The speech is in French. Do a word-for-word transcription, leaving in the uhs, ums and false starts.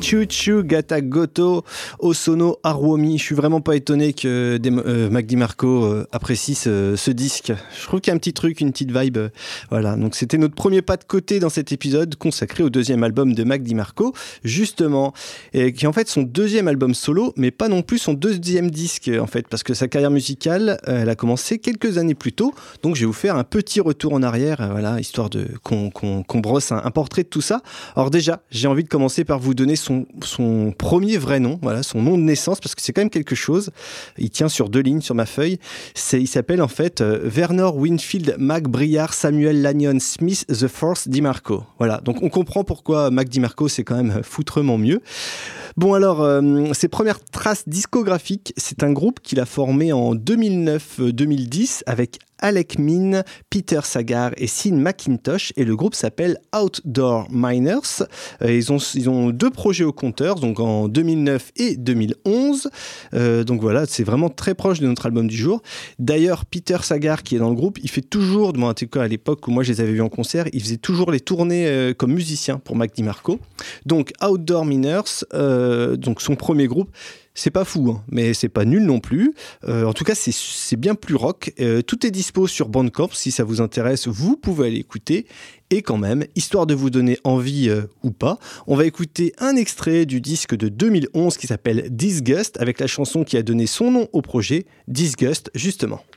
Choo Choo Gata Goto Osono Haruomi. Je suis vraiment pas étonné que euh, Mac DiMarco euh, apprécie ce, ce disque. Je trouve qu'il y a un petit truc, une petite vibe. Euh, voilà, donc c'était notre premier pas de côté dans cet épisode consacré au deuxième album de Mac DiMarco, justement, et qui est en fait son deuxième album solo, mais pas non plus son deuxième disque en fait, parce que sa carrière musicale, euh, elle a commencé quelques années plus tôt. Donc je vais vous faire un petit retour en arrière, euh, voilà, histoire de qu'on, qu'on, qu'on brosse un, un portrait de tout ça. Alors déjà, j'ai envie de commencer par vous donner son, son premier vrai nom, voilà, son nom de naissance, parce que c'est quand même quelque chose. Il tient sur deux lignes sur ma feuille. C'est, il s'appelle en fait euh, Werner Winfield Mac Briard Samuel Lanyon Smith the Fourth DiMarco. Voilà, donc on comprend pourquoi Mac DiMarco c'est quand même foutrement mieux. Bon alors, euh, ses premières traces discographiques, c'est un groupe qu'il a formé en deux mille neuf deux mille dix avec Alec Min, Peter Sagar et Sean McIntosh, et le groupe s'appelle Outdoor Miners. Euh, ils, ont, ils ont deux projets au compteur, donc en deux mille neuf et deux mille onze. Euh, donc voilà, c'est vraiment très proche de notre album du jour. D'ailleurs, Peter Sagar, qui est dans le groupe, il fait toujours, bon, en tout cas à l'époque où moi je les avais vus en concert, il faisait toujours les tournées euh, comme musicien pour Mac DiMarco. Donc Outdoor Miners, euh, donc son premier groupe. C'est pas fou, hein, mais c'est pas nul non plus. Euh, en tout cas, c'est, c'est bien plus rock. Euh, tout est dispo sur Bandcamp. Si ça vous intéresse, vous pouvez aller écouter. Et quand même, histoire de vous donner envie euh, ou pas, on va écouter un extrait du disque de deux mille onze qui s'appelle Disgust, avec la chanson qui a donné son nom au projet, Disgust, justement.